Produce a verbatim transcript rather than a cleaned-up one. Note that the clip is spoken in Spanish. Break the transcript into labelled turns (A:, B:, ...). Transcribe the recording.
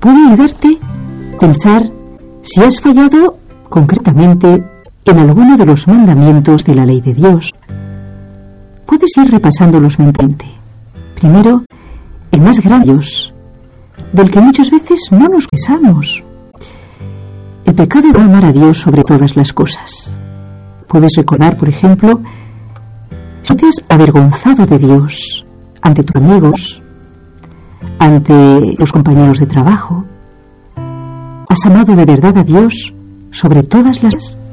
A: puede ayudarte a pensar si has fallado concretamente en alguno de los mandamientos de la ley de Dios. Puedes ir repasándolos mentalmente. Primero, el más grande, del que muchas veces no nos pensamos. El pecado de amar a Dios sobre todas las cosas. Puedes recordar, por ejemplo, si te has avergonzado de Dios ante tus amigos, ante los compañeros de trabajo. ¿Has amado de verdad a Dios sobre todas las cosas?